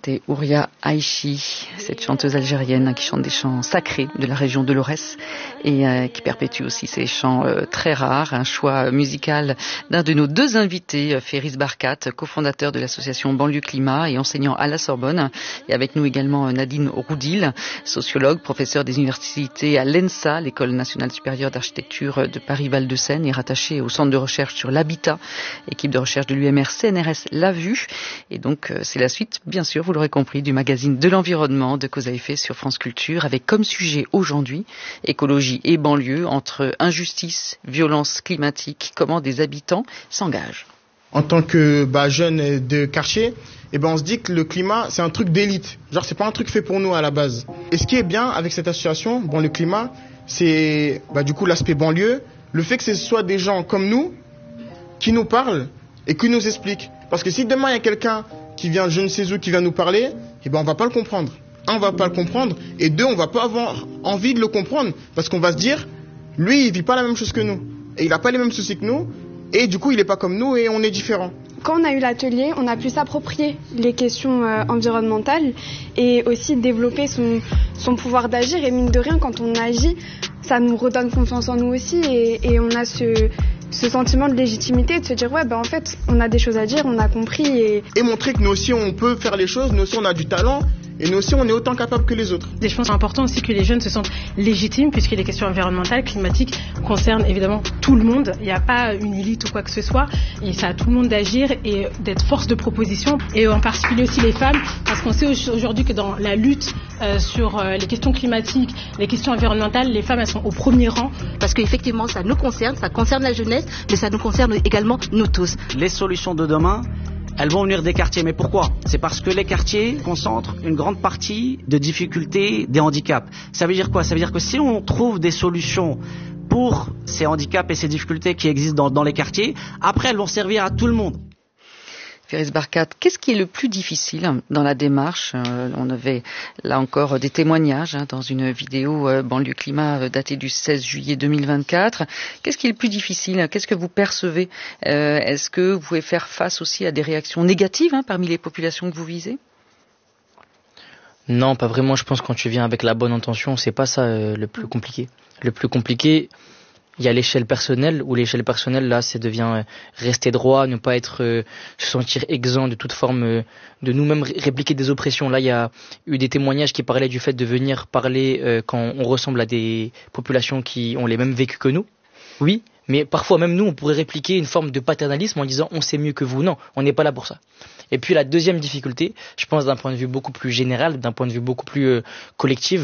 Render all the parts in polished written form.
C'était Ouria Aïchi, cette chanteuse algérienne qui chante des chants sacrés de la région de l'Aurès et qui perpétue aussi ces chants très rares. Un choix musical d'un de nos deux invités, Ferris Barkat, cofondateur de l'association Banlieue Climat et enseignant à la Sorbonne. Et avec nous également Nadine Roudil, sociologue, professeur des universités à l'ENSA, l'École nationale supérieure d'architecture de Paris-Val-de-Seine, et rattachée au centre de recherche sur l'habitat, équipe de recherche de l'UMR CNRS L'a Vue. Et donc c'est la suite, bien sûr, vous l'aurez compris, du magazine de l'environnement de Cause à effet sur France Culture, avec comme sujet aujourd'hui écologie et banlieue, entre injustice, violence climatique, comment des habitants s'engagent. En tant que jeune de quartier, on se dit que le climat, c'est un truc d'élite. Genre, c'est pas un truc fait pour nous à la base. Et ce qui est bien avec cette association, le climat, c'est du coup l'aspect banlieue, le fait que ce soit des gens comme nous qui nous parlent et qui nous expliquent. Parce que si demain il y a quelqu'un qui vient je ne sais où, qui vient nous parler, on va pas le comprendre. Un, on va pas le comprendre, et deux, on va pas avoir envie de le comprendre, parce qu'on va se dire, lui, il vit pas la même chose que nous, et il a pas les mêmes soucis que nous, et du coup, il est pas comme nous, et on est différents. Quand on a eu l'atelier, on a pu s'approprier les questions environnementales et aussi développer son pouvoir d'agir. Et mine de rien, quand on agit, ça nous redonne confiance en nous aussi, et on a ce sentiment de légitimité, de se dire en fait on a des choses à dire, on a compris, et montrer que nous aussi on peut faire les choses, nous aussi on a du talent, et nous aussi on est autant capables que les autres. Et je pense que c'est important aussi que les jeunes se sentent légitimes, puisque les questions environnementales, climatiques concernent évidemment tout le monde. Il n'y a pas une élite ou quoi que ce soit, et c'est à tout le monde d'agir et d'être force de proposition, et en particulier aussi les femmes, parce qu'on sait aujourd'hui que dans la lutte sur les questions climatiques, les questions environnementales, les femmes elles sont au premier rang. Parce qu'effectivement ça nous concerne, ça concerne la jeunesse, mais ça nous concerne également nous tous. Les solutions de demain, elles vont venir des quartiers. Mais pourquoi ? C'est parce que les quartiers concentrent une grande partie de difficultés des handicaps. Ça veut dire quoi ? Ça veut dire que si on trouve des solutions pour ces handicaps et ces difficultés qui existent dans les quartiers, après elles vont servir à tout le monde. Ferris Barkat, qu'est-ce qui est le plus difficile dans la démarche ? On avait là encore des témoignages dans une vidéo Banlieue Climat datée du 16 juillet 2024. Qu'est-ce qui est le plus difficile ? Qu'est-ce que vous percevez ? Est-ce que vous pouvez faire face aussi à des réactions négatives parmi les populations que vous visez ? Non, pas vraiment. Je pense que quand tu viens avec la bonne intention, c'est pas ça le plus compliqué. Le plus compliqué, il y a l'échelle personnelle, où l'échelle personnelle, là, c'est devient rester droit, ne pas être, se sentir exempt de toute forme, de nous-mêmes répliquer des oppressions. Là, il y a eu des témoignages qui parlaient du fait de venir parler quand on ressemble à des populations qui ont les mêmes vécus que nous. Oui, mais parfois même nous, on pourrait répliquer une forme de paternalisme en disant on sait mieux que vous. Non, on n'est pas là pour ça. Et puis la deuxième difficulté, je pense d'un point de vue beaucoup plus général, d'un point de vue beaucoup plus collectif,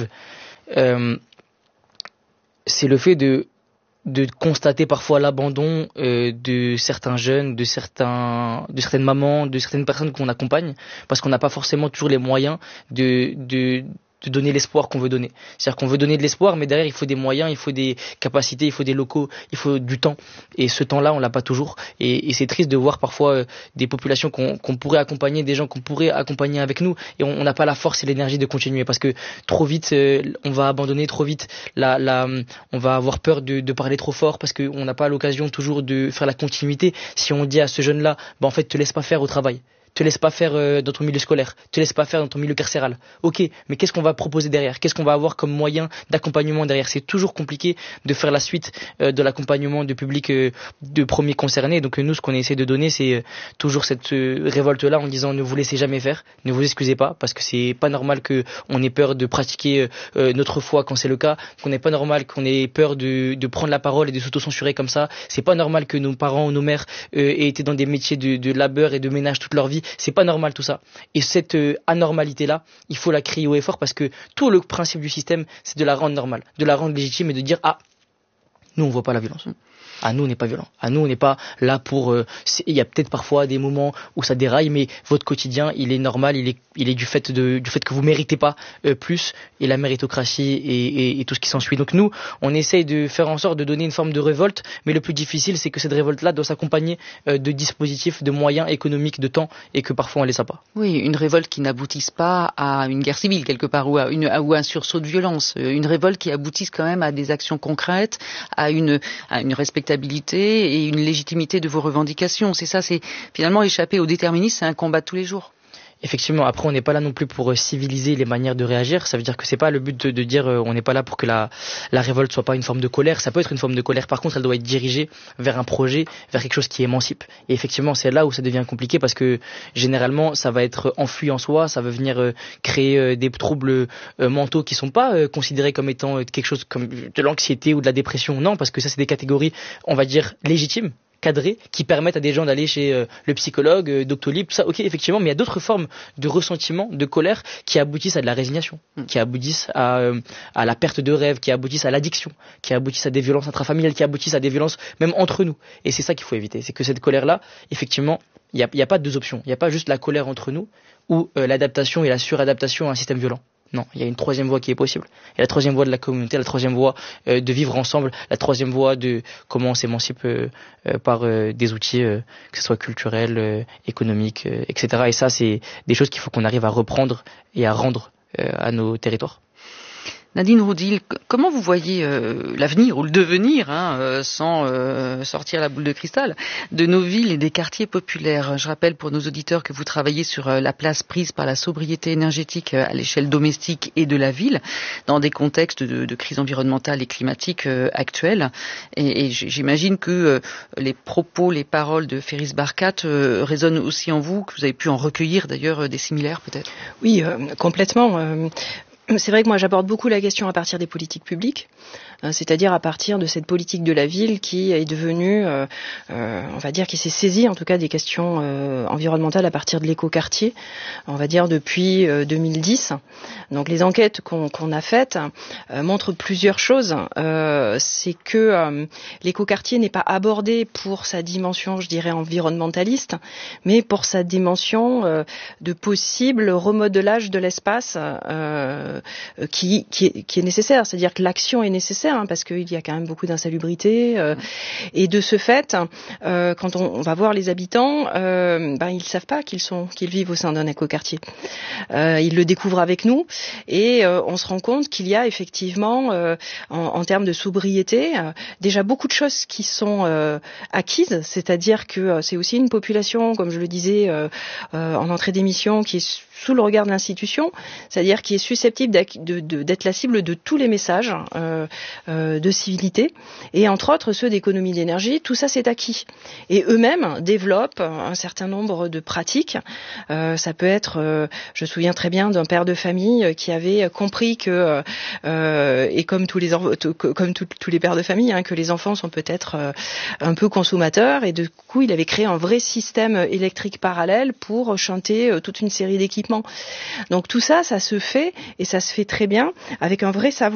c'est le fait de constater parfois l'abandon de certains jeunes, de certaines mamans, de certaines personnes qu'on accompagne, parce qu'on n'a pas forcément toujours les moyens de donner l'espoir qu'on veut donner. C'est-à-dire qu'on veut donner de l'espoir, mais derrière il faut des moyens, il faut des capacités, il faut des locaux, il faut du temps. Et ce temps-là, on l'a pas toujours. Et c'est triste de voir parfois des populations qu'on pourrait accompagner, des gens qu'on pourrait accompagner avec nous, et on n'a pas la force et l'énergie de continuer, parce que trop vite on va abandonner, trop vite on va avoir peur de parler trop fort, parce qu'on n'a pas l'occasion toujours de faire la continuité. Si on dit à ce jeune-là, en fait, te laisse pas faire au travail. Te laisse pas faire dans ton milieu scolaire, te laisse pas faire dans ton milieu carcéral. Ok, mais qu'est-ce qu'on va proposer derrière ? Qu'est-ce qu'on va avoir comme moyen d'accompagnement derrière ? C'est toujours compliqué de faire la suite de l'accompagnement de public de premiers concernés. Donc nous, ce qu'on essaie de donner, c'est toujours cette révolte-là en disant ne vous laissez jamais faire, ne vous excusez pas, parce que c'est pas normal qu'on ait peur de pratiquer notre foi quand c'est le cas, qu'on n'est pas normal qu'on ait peur de prendre la parole et de s'auto-censurer comme ça. C'est pas normal que nos parents ou nos mères aient été dans des métiers de labeur et de ménage toute leur vie. C'est pas normal tout ça. Et cette anormalité-là, il faut la crier haut et fort, parce que tout le principe du système, c'est de la rendre normale, de la rendre légitime et de dire nous on voit pas la violence. Nous on n'est pas violent. Nous on n'est pas là pour. Il y a peut-être parfois des moments où ça déraille, mais votre quotidien il est normal, il est du fait que vous méritez pas plus, et la méritocratie et tout ce qui s'ensuit. Donc nous on essaye de faire en sorte de donner une forme de révolte, mais le plus difficile c'est que cette révolte-là doit s'accompagner de dispositifs, de moyens économiques, de temps, et que parfois on les a pas. Oui, une révolte qui n'aboutisse pas à une guerre civile quelque part, ou à un sursaut de violence. Une révolte qui aboutisse quand même à des actions concrètes, à une respectabilité et une légitimité de vos revendications. C'est ça, c'est finalement échapper au déterminisme, c'est un combat de tous les jours. Effectivement, après on n'est pas là non plus pour civiliser les manières de réagir, ça veut dire que c'est pas le but de dire on n'est pas là pour que la révolte soit pas une forme de colère, ça peut être une forme de colère, par contre elle doit être dirigée vers un projet, vers quelque chose qui émancipe. Et effectivement c'est là où ça devient compliqué parce que généralement ça va être enfoui en soi, ça va venir créer des troubles mentaux qui sont pas considérés comme étant quelque chose comme de l'anxiété ou de la dépression, non, parce que ça c'est des catégories on va dire légitimes, cadrés, qui permettent à des gens d'aller chez le psychologue, Doctolib, tout ça, ok, effectivement, mais il y a d'autres formes de ressentiment, de colère, qui aboutissent à de la résignation, qui aboutissent à la perte de rêve, qui aboutissent à l'addiction, qui aboutissent à des violences intrafamiliales, qui aboutissent à des violences même entre nous. Et c'est ça qu'il faut éviter, c'est que cette colère-là, effectivement, il n'y a pas deux options, il n'y a pas juste la colère entre nous, ou l'adaptation et la suradaptation à un système violent. Non, il y a une troisième voie qui est possible. Il y a la troisième voie de la communauté, la troisième voie de vivre ensemble, la troisième voie de comment on s'émancipe par des outils, que ce soit culturels, économiques, etc. Et ça, c'est des choses qu'il faut qu'on arrive à reprendre et à rendre à nos territoires. Nadine Roudil, comment vous voyez l'avenir ou le devenir, sans sortir la boule de cristal, de nos villes et des quartiers populaires? Je rappelle pour nos auditeurs que vous travaillez sur la place prise par la sobriété énergétique à l'échelle domestique et de la ville, dans des contextes de crise environnementale et climatique actuelle. Et j'imagine que les propos, les paroles de Ferris Barkat résonnent aussi en vous, que vous avez pu en recueillir d'ailleurs des similaires peut-être. Oui, complètement. C'est vrai que moi j'aborde beaucoup la question à partir des politiques publiques, c'est-à-dire à partir de cette politique de la ville qui est devenue, on va dire, qui s'est saisie en tout cas des questions environnementales à partir de l'écoquartier, on va dire depuis 2010. Donc les enquêtes qu'on a faites montrent plusieurs choses. C'est que l'écoquartier n'est pas abordé pour sa dimension, je dirais, environnementaliste, mais pour sa dimension de possible remodelage de l'espace qui est nécessaire, c'est-à-dire que l'action est nécessaire parce qu'il y a quand même beaucoup d'insalubrité et de ce fait, quand on va voir les habitants, ils savent pas qu'ils vivent au sein d'un écoquartier. Ils le découvrent avec nous et on se rend compte qu'il y a effectivement en termes de sobriété déjà beaucoup de choses qui sont acquises, c'est-à-dire que c'est aussi une population, comme je le disais en entrée d'émission, qui est sous le regard de l'institution, c'est-à-dire qui est susceptible d'être la cible de tous les messages de civilité, et entre autres ceux d'économie d'énergie, tout ça c'est acquis. Et eux-mêmes développent un certain nombre de pratiques. Ça peut être, je me souviens très bien d'un père de famille qui avait compris que, et comme tous les pères de famille, que les enfants sont peut-être un peu consommateurs, et du coup il avait créé un vrai système électrique parallèle pour chanter toute une série d'équipements. Donc tout ça, ça se fait, et ça se fait très bien, avec un vrai savoir